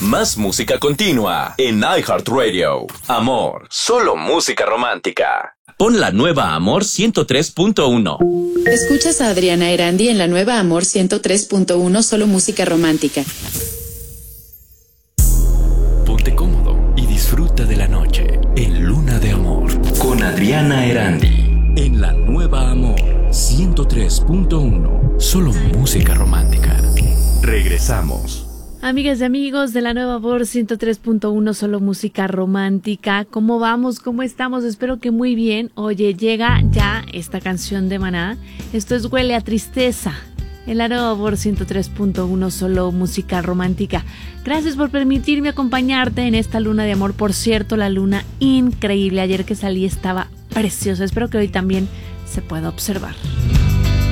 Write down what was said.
Más música continua en iHeartRadio. Amor, solo música romántica. Pon la nueva Amor 103.1. Escuchas a Adriana Erandi en la nueva Amor 103.1, solo música romántica. Ponte cómodo y disfruta de la noche en Luna de Amor con Adriana Erandi. En la nueva Amor 103.1, solo música romántica. Regresamos. Amigas y amigos de la nueva Amor 103.1, solo música romántica. ¿Cómo vamos? ¿Cómo estamos? Espero que muy bien. Oye, llega ya esta canción de Maná. Esto es Huele a Tristeza. En la nueva Amor 103.1, solo música romántica. Gracias por permitirme acompañarte en esta luna de amor. Por cierto, la luna increíble. Ayer que salí estaba preciosa. Espero que hoy también se pueda observar.